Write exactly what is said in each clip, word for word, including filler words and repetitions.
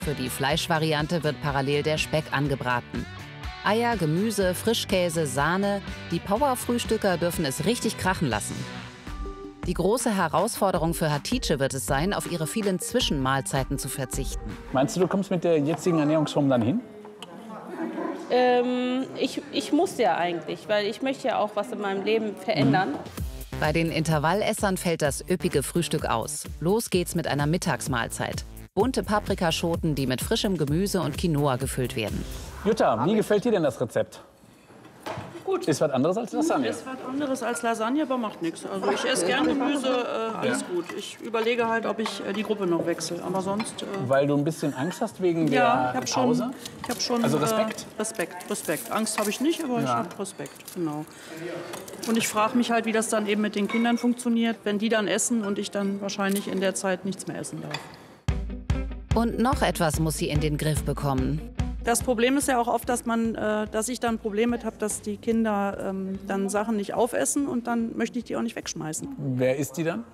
Für die Fleischvariante wird parallel der Speck angebraten. Eier, Gemüse, Frischkäse, Sahne. Die Power-Frühstücker dürfen es richtig krachen lassen. Die große Herausforderung für Hatice wird es sein, auf ihre vielen Zwischenmahlzeiten zu verzichten. Meinst du, du kommst mit der jetzigen Ernährungsform dann hin? Ähm, ich, ich muss ja eigentlich, weil ich möchte ja auch was in meinem Leben verändern. Mhm. Bei den Intervallessern fällt das üppige Frühstück aus. Los geht's mit einer Mittagsmahlzeit. Bunte Paprikaschoten, die mit frischem Gemüse und Quinoa gefüllt werden. Jutta, wie gefällt dir denn das Rezept? Gut. Ist was anderes als Lasagne? Ist was anderes als Lasagne, aber macht nichts. Also ich esse gern Gemüse, äh, alles gut. Ich überlege halt, ob ich äh, die Gruppe noch wechsle. Aber sonst... Äh, Weil du ein bisschen Angst hast wegen ja, der ich Pause? Schon, ich habe schon... Also Respekt? Äh, Respekt, Respekt. Angst habe ich nicht, aber ja. ich habe Respekt, genau. Und ich frage mich halt, wie das dann eben mit den Kindern funktioniert, wenn die dann essen und ich dann wahrscheinlich in der Zeit nichts mehr essen darf. Und noch etwas muss sie in den Griff bekommen. Das Problem ist ja auch oft, dass, man, äh, dass ich dann ein Problem mit habe, dass die Kinder ähm, dann Sachen nicht aufessen und dann möchte ich die auch nicht wegschmeißen. Wer isst die dann?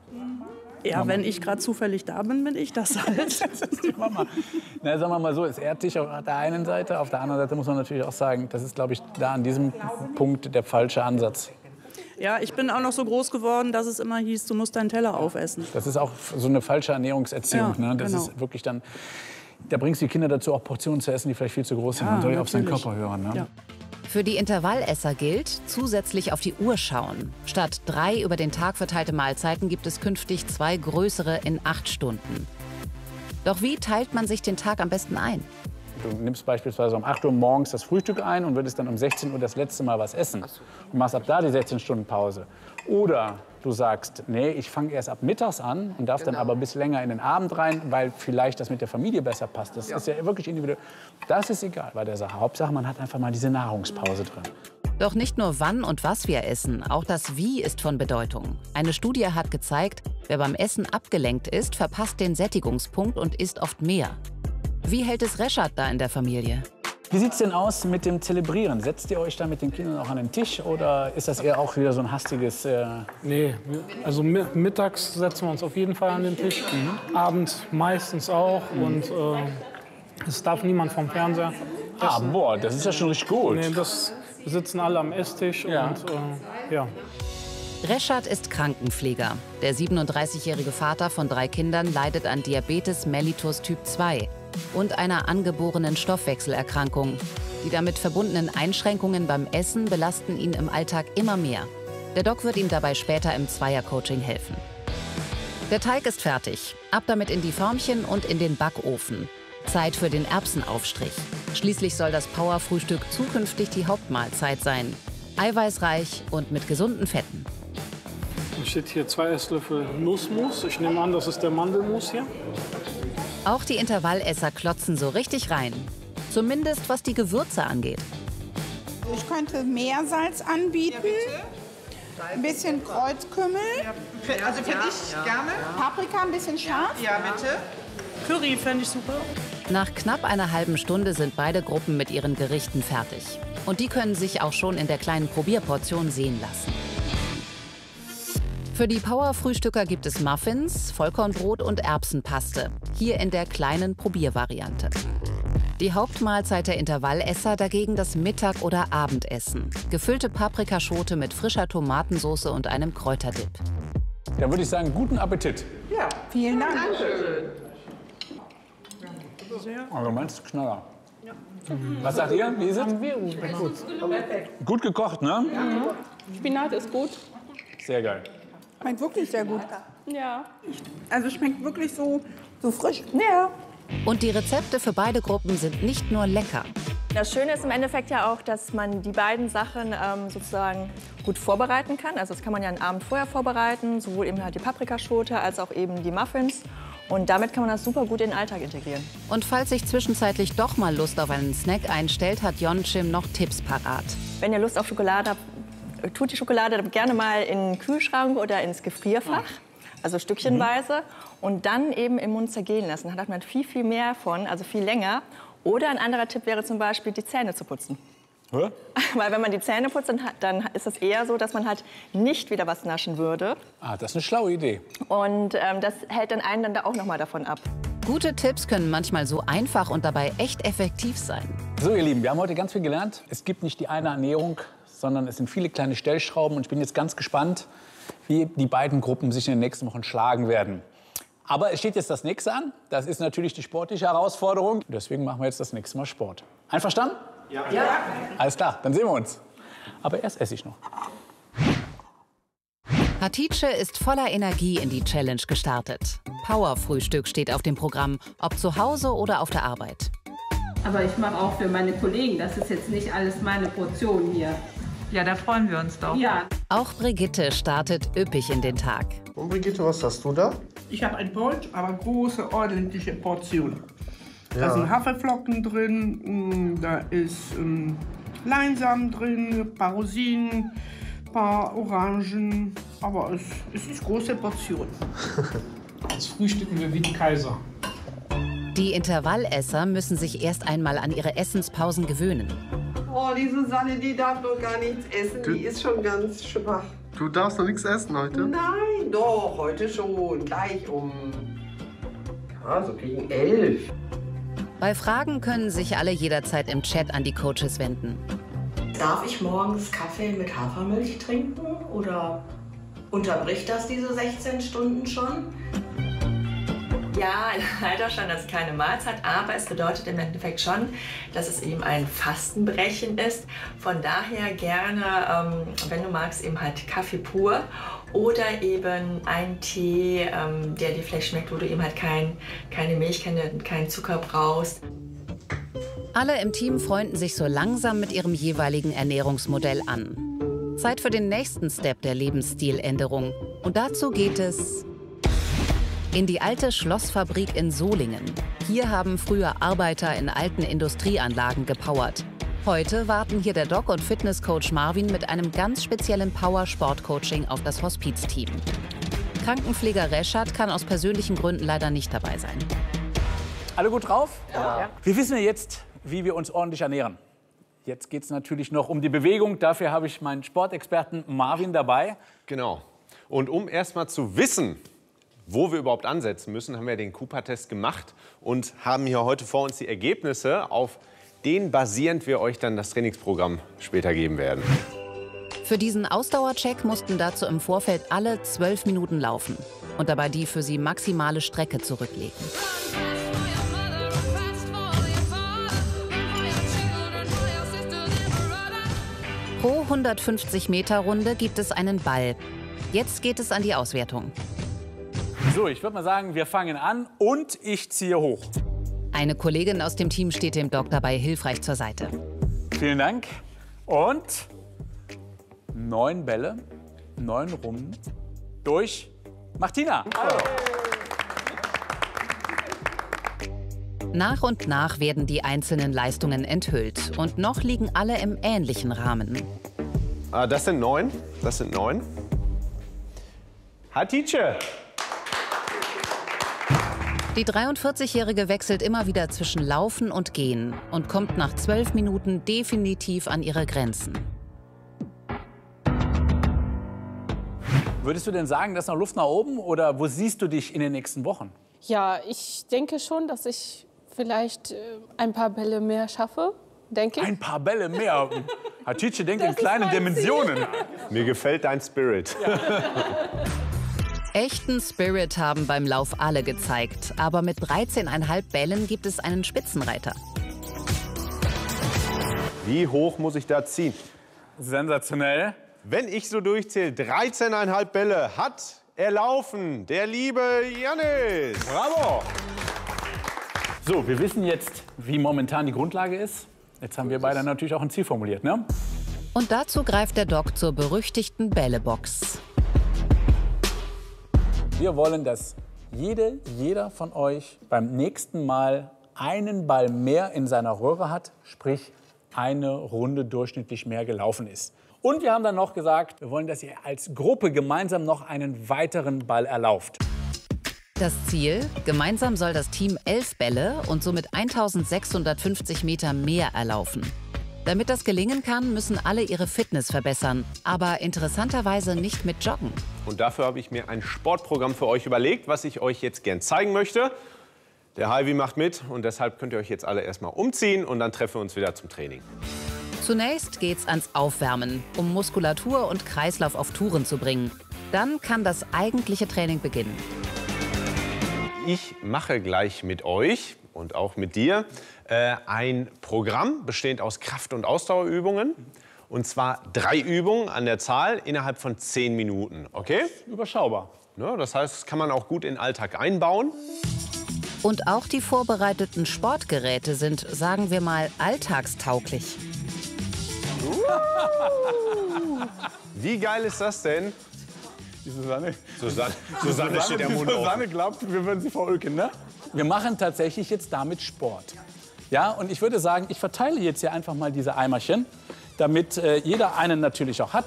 Ja, Mama. Wenn ich gerade zufällig da bin, bin ich das halt. Das ist die Mama. Na, sagen wir mal so, es ehrt dich auf der einen Seite. Auf der anderen Seite muss man natürlich auch sagen, das ist, glaube ich, da an diesem Punkt der falsche Ansatz. Ja, ich bin auch noch so groß geworden, dass es immer hieß, du musst deinen Teller aufessen. Das ist auch so eine falsche Ernährungserziehung. Ja, ne? Das genau. ist wirklich dann, da bringst du die Kinder dazu, auch Portionen zu essen, die vielleicht viel zu groß sind. Ja, Man soll ja auf seinen natürlich. Körper hören. Ne? Ja. Für die Intervallesser gilt, zusätzlich auf die Uhr schauen. Statt drei über den Tag verteilte Mahlzeiten gibt es künftig zwei größere in acht Stunden. Doch wie teilt man sich den Tag am besten ein? Du nimmst beispielsweise um acht Uhr morgens das Frühstück ein und würdest dann um sechzehn Uhr das letzte Mal was essen. Und machst ab da die sechzehn Stunden Pause. Oder du sagst, nee, ich fange erst ab mittags an und darf genau. dann aber bis länger in den Abend rein, weil vielleicht das mit der Familie besser passt. Das ja. ist ja wirklich individuell. Das ist egal bei der Sache. Hauptsache, man hat einfach mal diese Nahrungspause drin. Doch nicht nur wann und was wir essen, auch das Wie ist von Bedeutung. Eine Studie hat gezeigt, wer beim Essen abgelenkt ist, verpasst den Sättigungspunkt und isst oft mehr. Wie hält es Reschat da in der Familie? Wie sieht es denn aus mit dem Zelebrieren? Setzt ihr euch da mit den Kindern auch an den Tisch oder ist das eher auch wieder so ein hastiges... Äh Nee, also mittags setzen wir uns auf jeden Fall an den Tisch, mhm. abends meistens auch mhm. und äh, es darf niemand vom Fernseher essen. Ah, boah, das ist ja schon richtig gut. Nee, das, wir sitzen alle am Esstisch ja. und äh, ja. Reschat ist Krankenpfleger. Der siebenunddreißigjährige Vater von drei Kindern leidet an Diabetes mellitus Typ zwei und einer angeborenen Stoffwechselerkrankung. Die damit verbundenen Einschränkungen beim Essen belasten ihn im Alltag immer mehr. Der Doc wird ihm dabei später im Zweiercoaching helfen. Der Teig ist fertig. Ab damit in die Förmchen und in den Backofen. Zeit für den Erbsenaufstrich. Schließlich soll das Powerfrühstück zukünftig die Hauptmahlzeit sein. Eiweißreich und mit gesunden Fetten. Hier steht hier zwei Esslöffel Nussmus. Ich nehme an, das ist der Mandelmus hier. Auch die Intervallesser klotzen so richtig rein. Zumindest was die Gewürze angeht. Ich könnte Meersalz anbieten, ein bisschen Kreuzkümmel. Also finde ich gerne. Paprika ein bisschen scharf. Ja, bitte. Curry fände ich super. Nach knapp einer halben Stunde sind beide Gruppen mit ihren Gerichten fertig. Und die können sich auch schon in der kleinen Probierportion sehen lassen. Für die Power-Frühstücker gibt es Muffins, Vollkornbrot und Erbsenpaste. Hier in der kleinen Probiervariante. Die Hauptmahlzeit der Intervallesser dagegen das Mittag- oder Abendessen. Gefüllte Paprikaschote mit frischer Tomatensauce und einem Kräuterdip. Dann würde ich sagen, guten Appetit. Ja, vielen Dank. Dankeschön. Also meinst du Knaller? Ja. Was sagt ihr? Wie ist es? Gut. Gut gekocht, ne? Ja. Spinat ist gut. Sehr geil. Schmeckt wirklich sehr gut. Ja. Also schmeckt wirklich so, so frisch. Ja. Und die Rezepte für beide Gruppen sind nicht nur lecker. Das Schöne ist im Endeffekt ja auch, dass man die beiden Sachen ähm, sozusagen gut vorbereiten kann. Also das kann man ja einen Abend vorher vorbereiten, sowohl eben halt die Paprikaschote als auch eben die Muffins. Und damit kann man das super gut in den Alltag integrieren. Und falls sich zwischenzeitlich doch mal Lust auf einen Snack einstellt, hat Yeonjim noch Tipps parat. Wenn ihr Lust auf Schokolade habt, tut die Schokolade gerne mal in den Kühlschrank oder ins Gefrierfach, also stückchenweise, mhm. und dann eben im Mund zergehen lassen. Dann hat man viel, viel mehr von, also viel länger. Oder ein anderer Tipp wäre zum Beispiel, die Zähne zu putzen. Hä? Weil wenn man die Zähne putzt, dann, dann ist es eher so, dass man halt nicht wieder was naschen würde. Ah, das ist eine schlaue Idee. Und ähm, das hält dann einen dann da auch noch mal davon ab. Gute Tipps können manchmal so einfach und dabei echt effektiv sein. So, ihr Lieben, wir haben heute ganz viel gelernt. Es gibt nicht die eine Ernährung, sondern es sind viele kleine Stellschrauben. Und ich bin jetzt ganz gespannt, wie die beiden Gruppen sich in den nächsten Wochen schlagen werden. Aber es steht jetzt das nächste an. Das ist natürlich die sportliche Herausforderung. Deswegen machen wir jetzt das nächste Mal Sport. Einverstanden? Ja. Ja. Alles klar, dann sehen wir uns. Aber erst esse ich noch. Hatice ist voller Energie in die Challenge gestartet. Power-Frühstück steht auf dem Programm, ob zu Hause oder auf der Arbeit. Aber ich mache auch für meine Kollegen. Das ist jetzt nicht alles meine Portion hier. Ja, da freuen wir uns doch. Ja. Auch Brigitte startet üppig in den Tag. Und Brigitte, was hast du da? Ich habe ein Brot, aber große, ordentliche Portion. Ja. Da sind Haferflocken drin, da ist ähm, Leinsamen drin, ein paar Rosinen, ein paar Orangen. Aber es, es ist große Portion. Jetzt frühstücken wir wie die Kaiser. Die Intervallesser müssen sich erst einmal an ihre Essenspausen gewöhnen. Oh, die Susanne, die darf doch gar nichts essen. Du, die ist schon ganz schwach. Du darfst noch nichts essen heute? Nein, doch, heute schon. Gleich um, ja, so gegen elf. Bei Fragen können sich alle jederzeit im Chat an die Coaches wenden. Darf ich morgens Kaffee mit Hafermilch trinken oder unterbricht das diese sechzehn Stunden schon? Ja, leider schon, das ist keine Mahlzeit, aber es bedeutet im Endeffekt schon, dass es eben ein Fastenbrechen ist. Von daher gerne, ähm, wenn du magst, eben halt Kaffee pur oder eben ein Tee, ähm, der dir vielleicht schmeckt, wo du eben halt kein, keine Milch, keine, keinen Zucker brauchst. Alle im Team freunden sich so langsam mit ihrem jeweiligen Ernährungsmodell an. Zeit für den nächsten Step der Lebensstiländerung. Und dazu geht es in die alte Schlossfabrik in Solingen. Hier haben früher Arbeiter in alten Industrieanlagen gepowert. Heute warten hier der Doc und Fitnesscoach Marvin mit einem ganz speziellen Power-Sport-Coaching auf das Hospizteam. Krankenpfleger Reschat kann aus persönlichen Gründen leider nicht dabei sein. Alle gut drauf? Ja. Wir wissen ja jetzt, wie wir uns ordentlich ernähren. Jetzt geht es natürlich noch um die Bewegung. Dafür habe ich meinen Sportexperten Marvin dabei. Genau. Und um erst mal zu wissen, wo wir überhaupt ansetzen müssen, haben wir den Cooper-Test gemacht und haben hier heute vor uns die Ergebnisse, auf denen basierend wir euch dann das Trainingsprogramm später geben werden. Für diesen Ausdauercheck mussten dazu im Vorfeld alle zwölf Minuten laufen und dabei die für sie maximale Strecke zurücklegen. Pro hundertfünfzig Meter Runde gibt es einen Ball. Jetzt geht es an die Auswertung. So, ich würde mal sagen, wir fangen an und ich ziehe hoch. Eine Kollegin aus dem Team steht dem Doc dabei hilfreich zur Seite. Vielen Dank. Und neun Bälle, neun Runden durch Martina. Hallo. Nach und nach werden die einzelnen Leistungen enthüllt. Und noch liegen alle im ähnlichen Rahmen. Ah, das sind neun. Das sind neun. Hatice. Die dreiundvierzigjährige wechselt immer wieder zwischen Laufen und Gehen und kommt nach zwölf Minuten definitiv an ihre Grenzen. Würdest du denn sagen, da ist noch Luft nach oben oder wo siehst du dich in den nächsten Wochen? Ja, ich denke schon, dass ich vielleicht äh, ein paar Bälle mehr schaffe, denke ich. Ein paar Bälle mehr? Hatice denkt in kleinen Dimensionen. Mir gefällt dein Spirit. Ja. Echten Spirit haben beim Lauf alle gezeigt. Aber mit dreizehn Komma fünf Bällen gibt es einen Spitzenreiter. Wie hoch muss ich da ziehen? Sensationell. Wenn ich so durchzähle, dreizehn Komma fünf Bälle hat erlaufen der liebe Jannis. Bravo. So, wir wissen jetzt, wie momentan die Grundlage ist. Jetzt haben wir beide natürlich auch ein Ziel formuliert, ne? Und dazu greift der Doc zur berüchtigten Bällebox. Wir wollen, dass jede, jeder von euch beim nächsten Mal einen Ball mehr in seiner Röhre hat, sprich eine Runde durchschnittlich mehr gelaufen ist. Und wir haben dann noch gesagt, wir wollen, dass ihr als Gruppe gemeinsam noch einen weiteren Ball erlauft. Das Ziel? Gemeinsam soll das Team elf Bälle und somit eintausendsechshundertfünfzig Meter mehr erlaufen. Damit das gelingen kann, müssen alle ihre Fitness verbessern, aber interessanterweise nicht mit Joggen. Und dafür habe ich mir ein Sportprogramm für euch überlegt, was ich euch jetzt gern zeigen möchte. Der Heidi macht mit und deshalb könnt ihr euch jetzt alle erstmal umziehen und dann treffen wir uns wieder zum Training. Zunächst geht's ans Aufwärmen, um Muskulatur und Kreislauf auf Touren zu bringen. Dann kann das eigentliche Training beginnen. Ich mache gleich mit euch und auch mit dir äh, ein Programm bestehend aus Kraft- und Ausdauerübungen. Und zwar drei Übungen an der Zahl innerhalb von zehn Minuten. Okay? Überschaubar. Ja, das heißt, das kann man auch gut in den Alltag einbauen. Und auch die vorbereiteten Sportgeräte sind, sagen wir mal, alltagstauglich. Wie geil ist das denn? Die Susanne, Susanne, Susanne steht der Mund Susanne auf. glaubt, wir würden sie verulken, ne? Wir machen tatsächlich jetzt damit Sport. Ja, und ich würde sagen, ich verteile jetzt hier einfach mal diese Eimerchen, damit äh, jeder einen natürlich auch hat.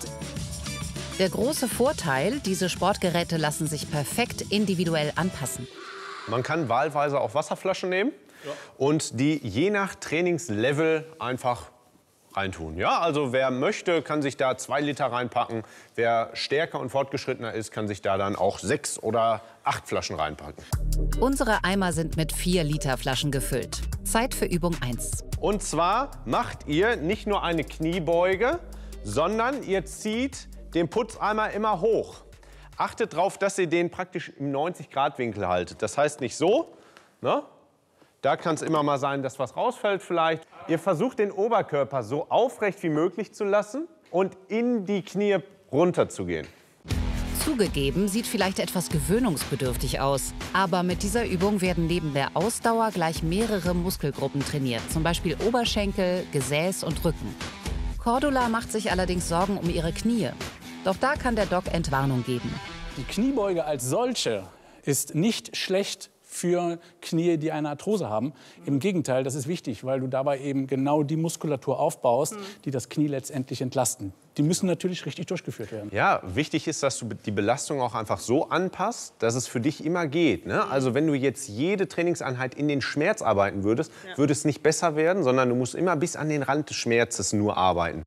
Der große Vorteil, diese Sportgeräte lassen sich perfekt individuell anpassen. Man kann wahlweise auch Wasserflaschen nehmen und die je nach Trainingslevel einfach reintun. Ja, also wer möchte, kann sich da zwei Liter reinpacken. Wer stärker und fortgeschrittener ist, kann sich da dann auch sechs oder acht Flaschen reinpacken. Unsere Eimer sind mit vier Liter Flaschen gefüllt. Zeit für Übung eins. Und zwar macht ihr nicht nur eine Kniebeuge, sondern ihr zieht den Putzeimer immer hoch. Achtet darauf, dass ihr den praktisch im neunzig Grad Winkel haltet. Das heißt nicht so, ne? Da kann es immer mal sein, dass was rausfällt vielleicht. Ihr versucht den Oberkörper so aufrecht wie möglich zu lassen und in die Knie runter zu gehen. Zugegeben, sieht vielleicht etwas gewöhnungsbedürftig aus. Aber mit dieser Übung werden neben der Ausdauer gleich mehrere Muskelgruppen trainiert. Zum Beispiel Oberschenkel, Gesäß und Rücken. Cordula macht sich allerdings Sorgen um ihre Knie. Doch da kann der Doc Entwarnung geben. Die Kniebeuge als solche ist nicht schlecht für Knie, die eine Arthrose haben. Im Gegenteil, das ist wichtig, weil du dabei eben genau die Muskulatur aufbaust, die das Knie letztendlich entlasten. Die müssen natürlich richtig durchgeführt werden. Ja, wichtig ist, dass du die Belastung auch einfach so anpasst, dass es für dich immer geht. Ne? Also wenn du jetzt jede Trainingseinheit in den Schmerz arbeiten würdest, ja. würde es nicht besser werden, sondern du musst immer bis an den Rand des Schmerzes nur arbeiten.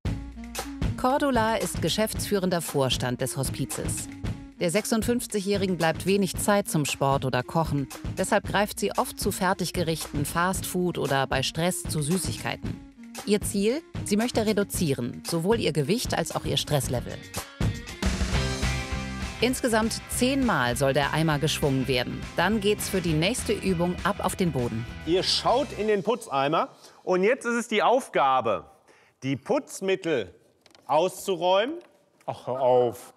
Cordula ist geschäftsführender Vorstand des Hospizes. Der sechsundfünfzigjährigen bleibt wenig Zeit zum Sport oder Kochen. Deshalb greift sie oft zu Fertiggerichten, Fastfood oder bei Stress zu Süßigkeiten. Ihr Ziel? Sie möchte reduzieren, sowohl ihr Gewicht als auch ihr Stresslevel. Insgesamt zehnmal soll der Eimer geschwungen werden. Dann geht's für die nächste Übung ab auf den Boden. Ihr schaut in den Putzeimer und jetzt ist es die Aufgabe, die Putzmittel auszuräumen. Ach, hör auf.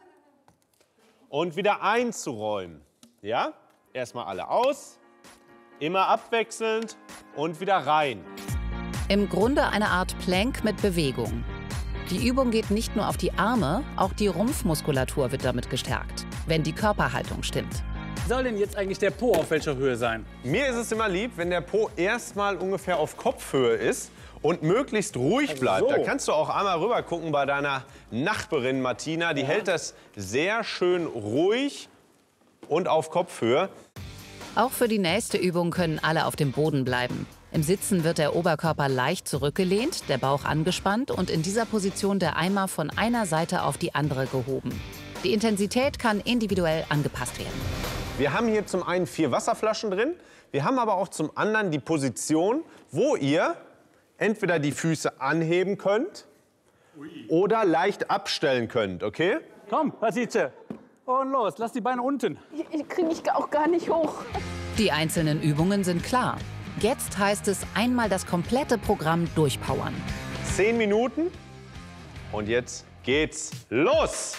Und wieder einzuräumen. Ja? Erstmal alle aus, immer abwechselnd und wieder rein. Im Grunde eine Art Plank mit Bewegung. Die Übung geht nicht nur auf die Arme, auch die Rumpfmuskulatur wird damit gestärkt, wenn die Körperhaltung stimmt. Soll denn jetzt eigentlich der Po auf welcher Höhe sein? Mir ist es immer lieb, wenn der Po erstmal ungefähr auf Kopfhöhe ist und möglichst ruhig bleibt. Also so. Da kannst du auch einmal rüber gucken bei deiner Nachbarin Martina. Die ja. hält das sehr schön ruhig und auf Kopfhöhe. Auch für die nächste Übung können alle auf dem Boden bleiben. Im Sitzen wird der Oberkörper leicht zurückgelehnt, der Bauch angespannt und in dieser Position der Eimer von einer Seite auf die andere gehoben. Die Intensität kann individuell angepasst werden. Wir haben hier zum einen vier Wasserflaschen drin. Wir haben aber auch zum anderen die Position, wo ihr entweder die Füße anheben könnt oder leicht abstellen könnt, okay? Komm, Patrizia. Und los, lass die Beine unten. Ich kriege mich auch gar nicht hoch. Die einzelnen Übungen sind klar. Jetzt heißt es einmal das komplette Programm durchpowern. Zehn Minuten und jetzt geht's los.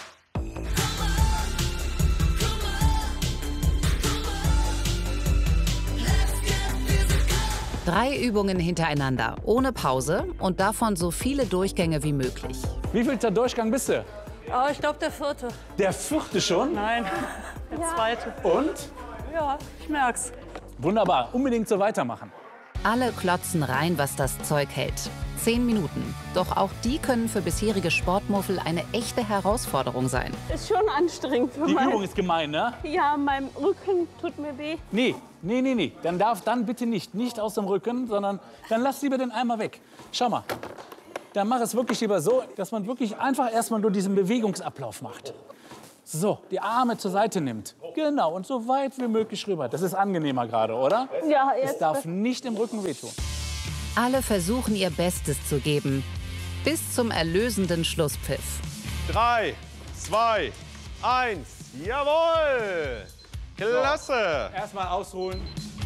Drei Übungen hintereinander, ohne Pause und davon so viele Durchgänge wie möglich. Wie viel Durchgang bist du? Oh, ich glaube der vierte. Der vierte schon? Nein, der ja. zweite. Und? Ja, ich merk's. Wunderbar, unbedingt so weitermachen. Alle klotzen rein, was das Zeug hält. Zehn Minuten. Doch auch die können für bisherige Sportmuffel eine echte Herausforderung sein. Ist schon anstrengend für Die mein... Übung ist gemein, ne? Ja, mein Rücken tut mir weh. Nee, nee, nee, nee. Dann darf dann bitte nicht. Nicht aus dem Rücken, sondern dann lass lieber den Eimer weg. Schau mal. Dann mach es wirklich lieber so, dass man wirklich einfach erstmal nur diesen Bewegungsablauf macht. So, die Arme zur Seite nimmt. Genau, und so weit wie möglich rüber. Das ist angenehmer gerade, oder? Ja, Es jetzt. darf nicht im Rücken wehtun. Alle versuchen ihr Bestes zu geben. Bis zum erlösenden Schlusspfiff. Drei, zwei, eins. Jawohl! Klasse! Erstmal ausruhen.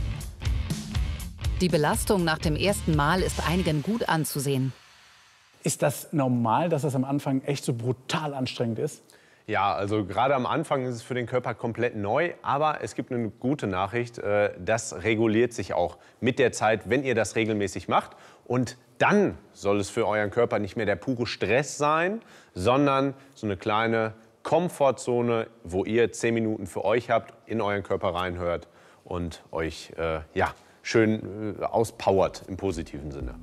Die Belastung nach dem ersten Mal ist einigen gut anzusehen. Ist das normal, dass das am Anfang echt so brutal anstrengend ist? Ja, also gerade am Anfang ist es für den Körper komplett neu, aber es gibt eine gute Nachricht, äh, das reguliert sich auch mit der Zeit, wenn ihr das regelmäßig macht. Und dann soll es für euren Körper nicht mehr der pure Stress sein, sondern so eine kleine Komfortzone, wo ihr zehn Minuten für euch habt, in euren Körper reinhört und euch äh, ja, schön äh, auspowert im positiven Sinne.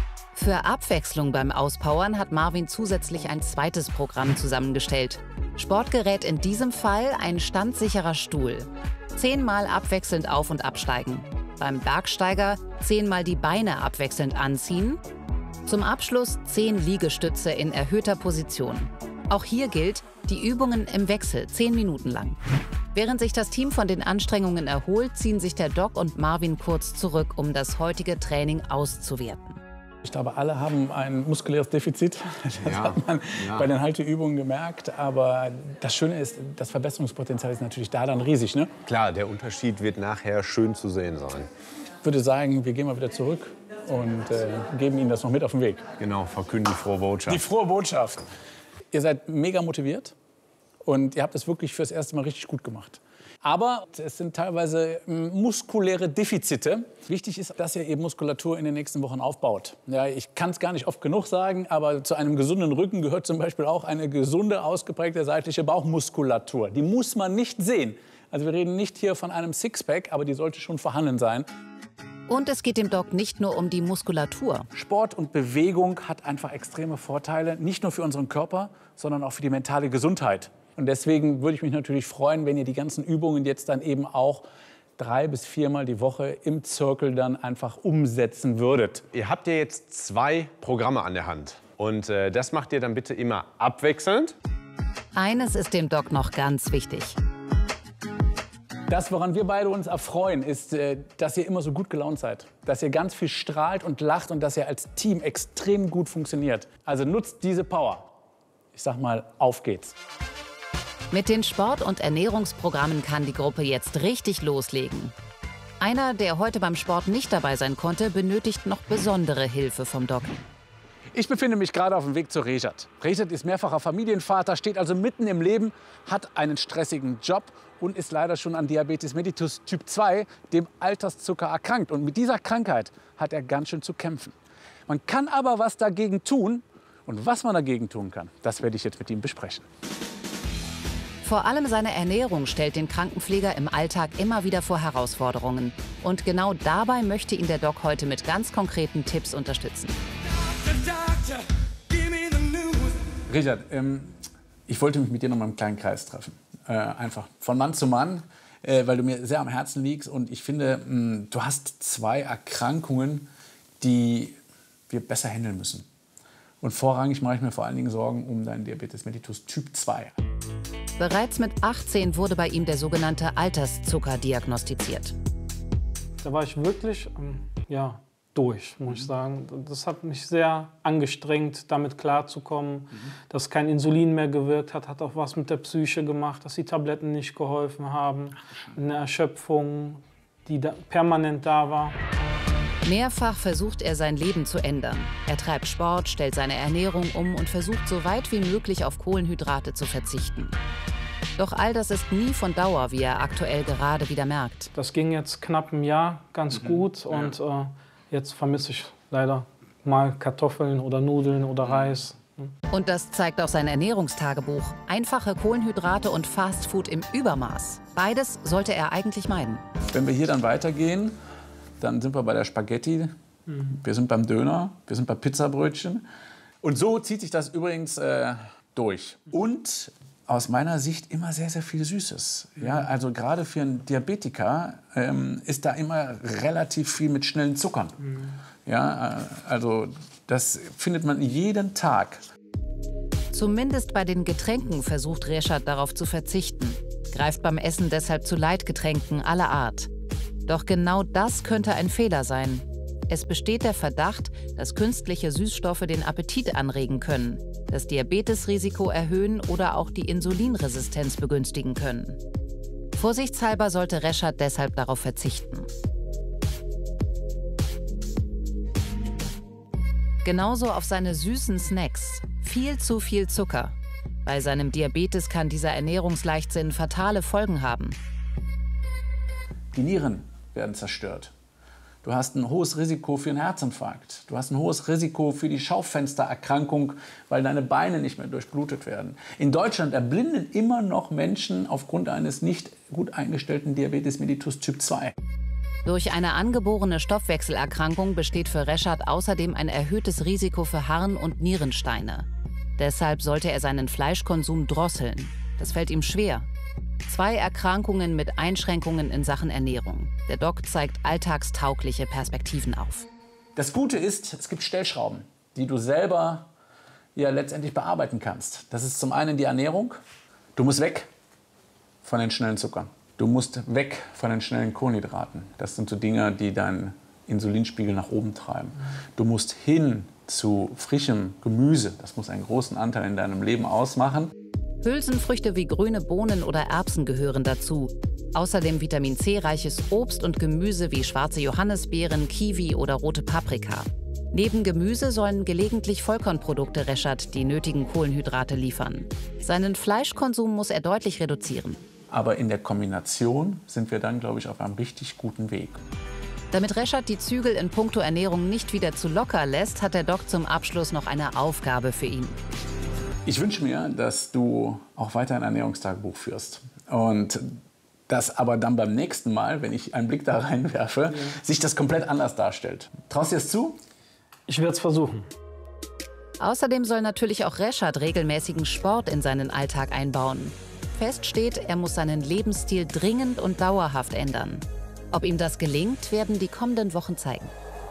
Für Abwechslung beim Auspowern hat Marvin zusätzlich ein zweites Programm zusammengestellt. Sportgerät in diesem Fall ein standsicherer Stuhl. Zehnmal abwechselnd auf- und absteigen. Beim Bergsteiger zehnmal die Beine abwechselnd anziehen. Zum Abschluss zehn Liegestütze in erhöhter Position. Auch hier gilt, die Übungen im Wechsel, zehn Minuten lang. Während sich das Team von den Anstrengungen erholt, ziehen sich der Doc und Marvin kurz zurück, um das heutige Training auszuwerten. Ich glaube, alle haben ein muskuläres Defizit. Das Ja, hat man ja. bei den Halteübungen gemerkt. Aber das Schöne ist, das Verbesserungspotenzial ist natürlich da dann riesig. Ne? Klar, der Unterschied wird nachher schön zu sehen sein. Ich würde sagen, wir gehen mal wieder zurück und äh, geben Ihnen das noch mit auf den Weg. Genau, verkünden die frohe Botschaft. Die frohe Botschaft. Ihr seid mega motiviert und ihr habt es wirklich fürs erste Mal richtig gut gemacht. Aber es sind teilweise muskuläre Defizite. Wichtig ist, dass ihr eben Muskulatur in den nächsten Wochen aufbaut. Ja, ich kann es gar nicht oft genug sagen, aber zu einem gesunden Rücken gehört zum Beispiel auch eine gesunde, ausgeprägte seitliche Bauchmuskulatur. Die muss man nicht sehen. Also wir reden nicht hier von einem Sixpack, aber die sollte schon vorhanden sein. Und es geht dem Doc nicht nur um die Muskulatur. Sport und Bewegung hat einfach extreme Vorteile, nicht nur für unseren Körper, sondern auch für die mentale Gesundheit. Und deswegen würde ich mich natürlich freuen, wenn ihr die ganzen Übungen jetzt dann eben auch drei bis viermal die Woche im Zirkel dann einfach umsetzen würdet. Ihr habt ja jetzt zwei Programme an der Hand. Und äh, das macht ihr dann bitte immer abwechselnd. Eines ist dem Doc noch ganz wichtig. Das, woran wir beide uns erfreuen, ist, äh, dass ihr immer so gut gelaunt seid. Dass ihr ganz viel strahlt und lacht und dass ihr als Team extrem gut funktioniert. Also nutzt diese Power. Ich sag mal, auf geht's. Mit den Sport- und Ernährungsprogrammen kann die Gruppe jetzt richtig loslegen. Einer, der heute beim Sport nicht dabei sein konnte, benötigt noch besondere Hilfe vom Doc. Ich befinde mich gerade auf dem Weg zu Rejat. Rejat ist mehrfacher Familienvater, steht also mitten im Leben, hat einen stressigen Job und ist leider schon an Diabetes mellitus Typ zwei, dem Alterszucker, erkrankt. Und mit dieser Krankheit hat er ganz schön zu kämpfen. Man kann aber was dagegen tun. Und was man dagegen tun kann, das werde ich jetzt mit ihm besprechen. Vor allem seine Ernährung stellt den Krankenpfleger im Alltag immer wieder vor Herausforderungen. Und genau dabei möchte ihn der Doc heute mit ganz konkreten Tipps unterstützen. Richard, ähm, ich wollte mich mit dir noch mal im kleinen Kreis treffen. Äh, einfach von Mann zu Mann, äh, weil du mir sehr am Herzen liegst. Und ich finde, mh, du hast zwei Erkrankungen, die wir besser handeln müssen. Und vorrangig mache ich mir vor allen Dingen Sorgen um deinen Diabetes mellitus Typ zwei. Bereits mit achtzehn wurde bei ihm der sogenannte Alterszucker diagnostiziert. Da war ich wirklich ähm, ja, durch, muss ich sagen. Das hat mich sehr angestrengt, damit klarzukommen. Mhm. Dass kein Insulin mehr gewirkt hat, hat auch was mit der Psyche gemacht, dass die Tabletten nicht geholfen haben. Eine Erschöpfung, die da permanent da war. Mehrfach versucht er, sein Leben zu ändern. Er treibt Sport, stellt seine Ernährung um und versucht, so weit wie möglich auf Kohlenhydrate zu verzichten. Doch all das ist nie von Dauer, wie er aktuell gerade wieder merkt. Das ging jetzt knapp ein Jahr ganz mhm. gut und äh, jetzt vermisse ich leider mal Kartoffeln oder Nudeln oder Reis. Und das zeigt auch sein Ernährungstagebuch. Einfache Kohlenhydrate und Fastfood im Übermaß. Beides sollte er eigentlich meiden. Wenn wir hier dann weitergehen, dann sind wir bei der Spaghetti, mhm. wir sind beim Döner, wir sind bei Pizzabrötchen. Und so zieht sich das übrigens äh, durch. Und aus meiner Sicht immer sehr, sehr viel Süßes. Ja, also gerade für einen Diabetiker ähm, ist da immer relativ viel mit schnellen Zuckern. Mhm. Ja, äh, also das findet man jeden Tag. Zumindest bei den Getränken versucht Reşat darauf zu verzichten, greift beim Essen deshalb zu Leitgetränken aller Art. Doch genau das könnte ein Fehler sein. Es besteht der Verdacht, dass künstliche Süßstoffe den Appetit anregen können, das Diabetesrisiko erhöhen oder auch die Insulinresistenz begünstigen können. Vorsichtshalber sollte Reşat deshalb darauf verzichten. Genauso auf seine süßen Snacks. Viel zu viel Zucker. Bei seinem Diabetes kann dieser Ernährungsleichtsinn fatale Folgen haben. Die Nieren werden zerstört. Du hast ein hohes Risiko für einen Herzinfarkt. Du hast ein hohes Risiko für die Schaufenstererkrankung, weil deine Beine nicht mehr durchblutet werden. In Deutschland erblinden immer noch Menschen aufgrund eines nicht gut eingestellten Diabetes mellitus Typ zwei. Durch eine angeborene Stoffwechselerkrankung besteht für Reşat außerdem ein erhöhtes Risiko für Harn- und Nierensteine. Deshalb sollte er seinen Fleischkonsum drosseln. Das fällt ihm schwer. Zwei Erkrankungen mit Einschränkungen in Sachen Ernährung. Der Doc zeigt alltagstaugliche Perspektiven auf. Das Gute ist, es gibt Stellschrauben, die du selber ja letztendlich bearbeiten kannst. Das ist zum einen die Ernährung. Du musst weg von den schnellen Zuckern. Du musst weg von den schnellen Kohlenhydraten. Das sind so Dinge, die deinen Insulinspiegel nach oben treiben. Du musst hin zu frischem Gemüse. Das muss einen großen Anteil in deinem Leben ausmachen. Hülsenfrüchte wie grüne Bohnen oder Erbsen gehören dazu. Außerdem Vitamin C-reiches Obst und Gemüse wie schwarze Johannisbeeren, Kiwi oder rote Paprika. Neben Gemüse sollen gelegentlich Vollkornprodukte Reşat die nötigen Kohlenhydrate liefern. Seinen Fleischkonsum muss er deutlich reduzieren. Aber in der Kombination sind wir dann, glaube ich, auf einem richtig guten Weg. Damit Reşat die Zügel in puncto Ernährung nicht wieder zu locker lässt, hat der Doc zum Abschluss noch eine Aufgabe für ihn. Ich wünsche mir, dass du auch weiter ein Ernährungstagebuch führst. Und dass aber dann beim nächsten Mal, wenn ich einen Blick da reinwerfe, ja. sich das komplett anders darstellt. Traust du dir das zu? Ich werde es versuchen. Außerdem soll natürlich auch Reşat regelmäßigen Sport in seinen Alltag einbauen. Fest steht, er muss seinen Lebensstil dringend und dauerhaft ändern. Ob ihm das gelingt, werden die kommenden Wochen zeigen.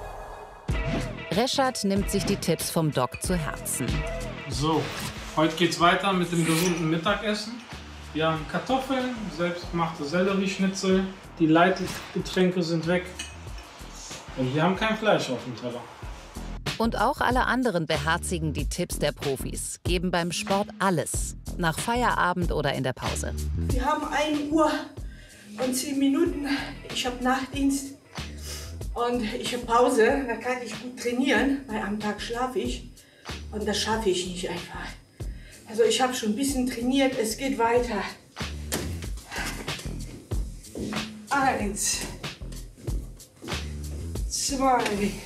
Reşat nimmt sich die Tipps vom Doc zu Herzen. So, heute geht's weiter mit dem gesunden Mittagessen. Wir haben Kartoffeln, selbstgemachte Sellerieschnitzel. Die Leitgetränke sind weg. Und wir haben kein Fleisch auf dem Teller. Und auch alle anderen beherzigen die Tipps der Profis, geben beim Sport alles. Nach Feierabend oder in der Pause. Wir haben ein Uhr und zehn Minuten. Ich habe Nachtdienst und ich habe Pause. Da kann ich gut trainieren, weil am Tag schlafe ich. Und das schaffe ich nicht einfach. Also ich habe schon ein bisschen trainiert, es geht weiter. Eins, zwei.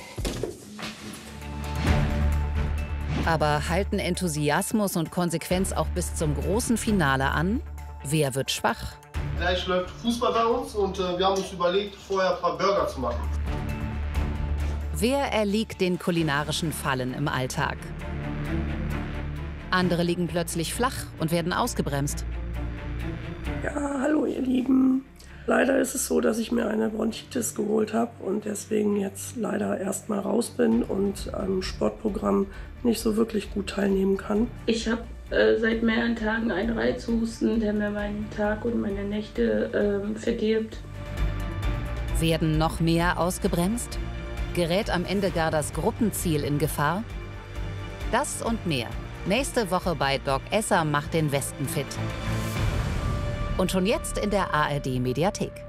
Aber halten Enthusiasmus und Konsequenz auch bis zum großen Finale an? Wer wird schwach? Gleich läuft Fußball bei uns und äh, wir haben uns überlegt, vorher ein paar Burger zu machen. Wer erliegt den kulinarischen Fallen im Alltag? Andere liegen plötzlich flach und werden ausgebremst. Ja, hallo ihr Lieben. Leider ist es so, dass ich mir eine Bronchitis geholt habe und deswegen jetzt leider erst mal raus bin und am Sportprogramm nicht so wirklich gut teilnehmen kann. Ich habe äh, seit mehreren Tagen einen Reizhusten, der mir meinen Tag und meine Nächte äh, verdirbt. Werden noch mehr ausgebremst? Gerät am Ende gar das Gruppenziel in Gefahr? Das und mehr. Nächste Woche bei Doc Esser macht den Westen fit. Und schon jetzt in der A R D Mediathek.